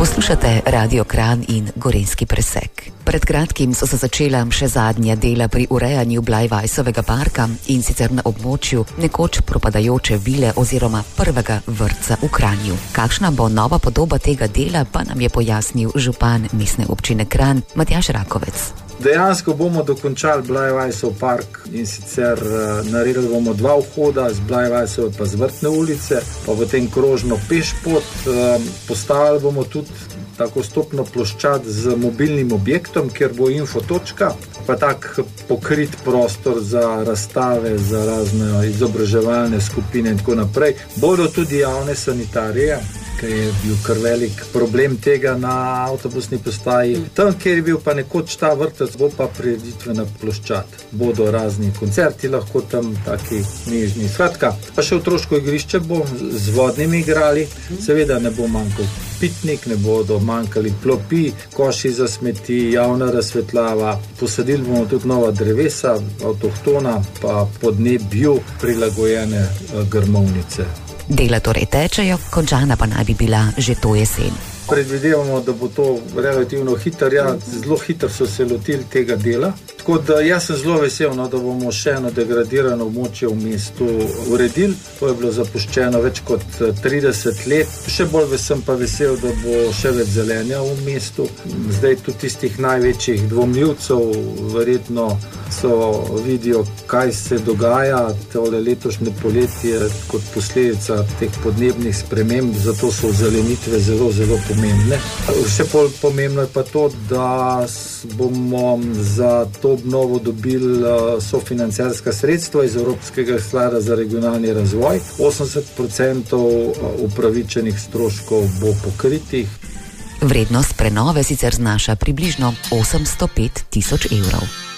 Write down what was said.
Poslušate Radio Kranj in Gorenjski presek. Pred kratkim so se začela še zadnja dela pri urejanju Blajvajsovega parka in sicer na območju nekoč propadajoče vile oziroma prvega vrtca v Kranju. Kakšna bo nova podoba tega dela, pa nam je pojasnil župan mestne občine Kranj, Matjaž Rakovec. Dejansko bomo dokončali Blajvajsov park in sicer naredili bomo 2 vhoda, z Blajvajsove pa z Vrtne ulice, pa potem krožno pešpot. Postavili bomo tudi tako stopno ploščad z mobilnim objektom, kjer bo infotočka, pa tak pokrit prostor za razstave, za razne izobraževalne skupine in tako naprej. Bodo tudi javne sanitarije, ker je bil kar velik problem tega na avtobusni postaji. Tam, kjer je bil pa nekoč ta vrtec, bo pa prireditvena ploščad. Bodo razni koncerti lahko tam, taki nežni. Skratka, pa še otroško igrišče bo z vodnimi igrali. Seveda ne bo manjkal pitnik, ne bodo manjkali klopi, koši za smeti, javna razsvetljava. Posadili bomo tudi nova drevesa, avtohtona, pa podnebju prilagojene grmovnice. Dela torej tečejo, končana pa naj bi bila že to jesen. Predvidevamo, da bo to relativno hitro, zelo hitro so se lotili tega dela. Tako da jaz sem zelo vesel, da bomo še eno degradirano območje v mestu uredili. To je bilo zapuščeno več kot 30 let. Še bolj sem pa vesel, da bo še več zelenja v mestu. Zdaj tudi tistih največjih dvomljivcev verjetno vidijo, kaj se dogaja. Tole letošnje poletje kot posledica teh podnebnih sprememb, zato so zelenitve zelo, zelo pomembne. Še bolj pomembno je pa to, da bomo za to obnovo dobili sofinanciarska sredstva iz Evropskega sklada za regionalni razvoj. 80% upravičenih stroškov bo pokritih. Vrednost prenove sicer znaša približno 805 tisoč evrov.